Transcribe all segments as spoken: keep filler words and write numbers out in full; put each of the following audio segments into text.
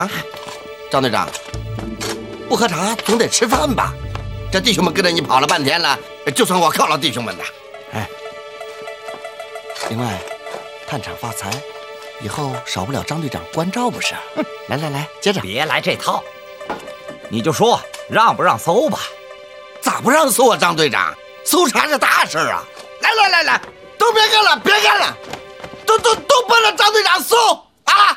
啊，张队长，不喝茶总得吃饭吧？这弟兄们跟着你跑了半天了，就算我犒劳弟兄们的。哎，另外，探厂发财，以后少不了张队长关照不是？来来来，接着。 别来这套，你就说让不让搜吧？ 咋不让搜啊，张队长？搜查是大事啊！来来来来，都别干了，别干了，都都都奔着张队长搜啊！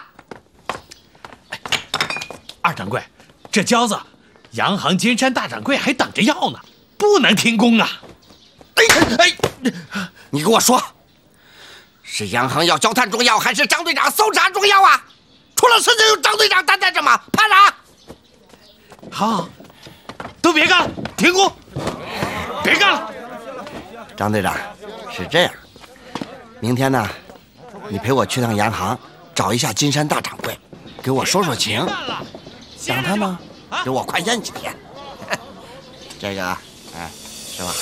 二掌柜，这交子，洋行金山大掌柜还等着要呢，不能停工啊！ 哎哎，你给我说，是洋行要交炭重要，还是张队长搜查重要啊？出了事情由张队长担待着吗？怕啥？ 好，都别干了，停工，别干了。 张队长，是这样，明天呢，你陪我去趟洋行，找一下金山大掌柜，给我说说情。让他呢给我宽限几天。这个，哎，是吧？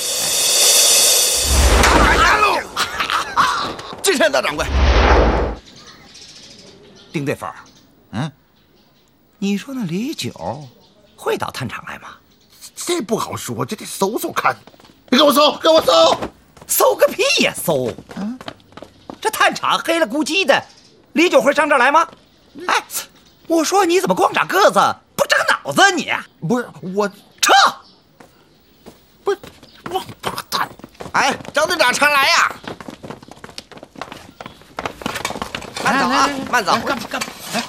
哎喽，金山大掌柜， 丁对粉，嗯，你说那李九会到探厂来吗？ 这不好说，这得搜搜看。你给我搜，给我搜， 搜个屁呀，搜！嗯，这探厂黑了咕叽的，李九会上这儿来吗？哎，我说你怎么光长个子不长脑子啊你？ 不是我撤！ 不是我他， 哎，张队长常来呀！慢走啊，慢走！ 干干！哎，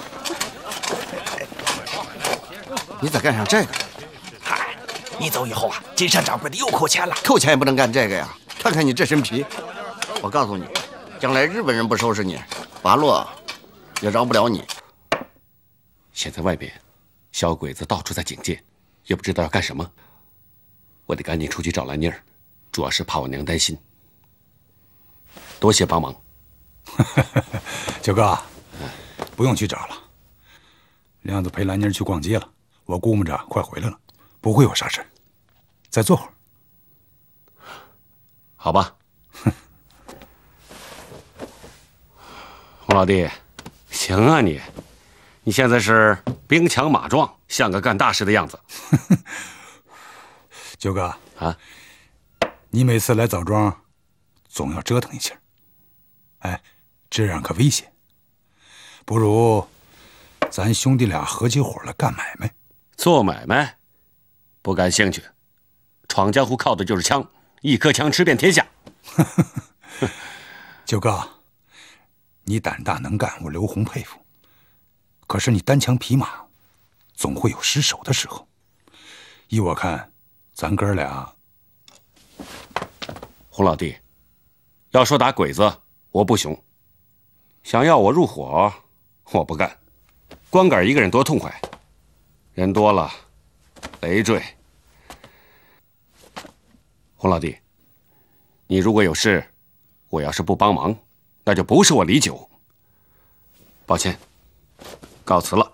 你咋干上这个？ 嗨，你走以后啊，金山掌柜的又扣钱了。 扣钱也不能干这个呀！看看你这身皮，我告诉你，将来日本人不收拾你，八路也饶不了你。 现在外边小鬼子到处在警戒，也不知道要干什么。我得赶紧出去找兰妮儿，主要是怕我娘担心。多谢帮忙。 九哥，不用去找了。亮子陪兰妮儿去逛街了，我估摸着快回来了，不会有啥事。再坐会儿。 好吧。洪老弟，行啊你，你现在是兵强马壮，像个干大事的样子。 九哥啊， 你每次来枣庄，总要折腾一下，哎，这样可危险。不如咱兄弟俩合起伙来干买卖。 做买卖？不感兴趣。闯江湖靠的就是枪，一颗枪吃遍天下。 九哥，你胆大能干，我刘洪佩服。可是你单枪匹马，总会有失手的时候。依我看，咱哥俩…… 洪老弟，要说打鬼子，我不雄；想要我入伙，我不干。光杆一个人多痛快，人多了，累赘。洪老弟，你如果有事，我要是不帮忙，那就不是我李九。抱歉，告辞了。